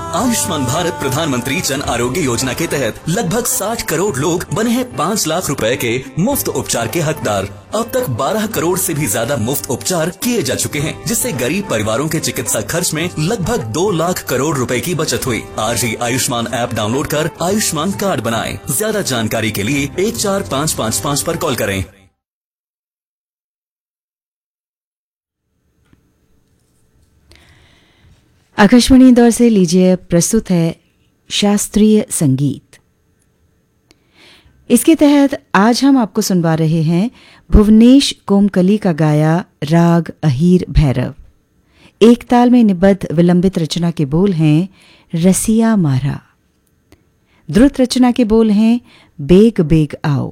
आयुष्मान भारत प्रधानमंत्री जन आरोग्य योजना के तहत लगभग 60 करोड़ लोग बने हैं 5 लाख रुपए के मुफ्त उपचार के हकदार। अब तक 12 करोड़ से भी ज्यादा मुफ्त उपचार किए जा चुके हैं, जिससे गरीब परिवारों के चिकित्सा खर्च में लगभग 2 लाख करोड़ रुपए की बचत हुई। आज ही आयुष्मान ऐप डाउनलोड कर आयुष्मान कार्ड बनाएं। ज्यादा जानकारी के लिए 14555 पर कॉल करें। आकाशवाणी इंदौर से लीजिए, प्रस्तुत है शास्त्रीय संगीत। इसके तहत आज हम आपको सुनवा रहे हैं भुवनेश कोमकली का गाया राग अहीर भैरव। एक ताल में निबद्ध विलंबित रचना के बोल हैं रसिया मारा। द्रुत रचना के बोल हैं बेग बेग आओ।